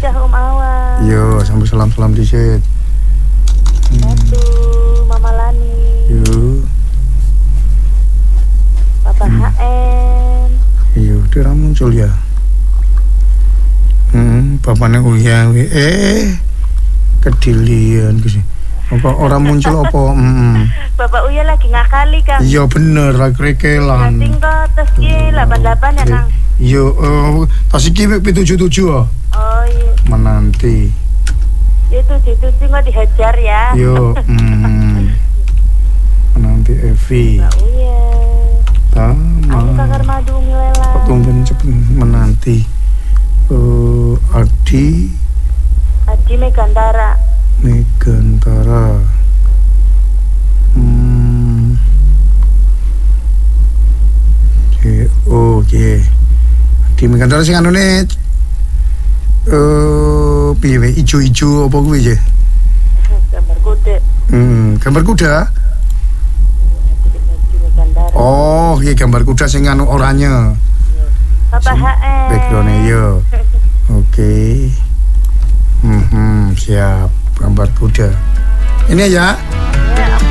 nikah Om Awan. Yo, sampai salam-salam dhisik. Mama Lani. Yo. Papa HM. Yo, dia muncul ya. Bapaknya uyang. Kedilian gitu. Apa orang muncul apa? Bapak Uya lagi ngakali kan? Iya bener, lagi rekelan. Nanti kok tes ki 88 ya Nang? Iya, tas iki 77 oh. Oh iya. Menanti. Itu nggak dihajar ya? Yo, menanti Evi. Mbak Uya. Aku kakar madu milela. Kok tumben cepet menanti. Adi Megantara. Oke. Di Megantara sing anune piye ijo-ijo apa kuwi ya? Gambar kuda. Gambar kuda. Oh, iya gambar kuda sing anu oranye. Papa HM. Background-e yo. Oke. Siap gambar kuda. Ini ya.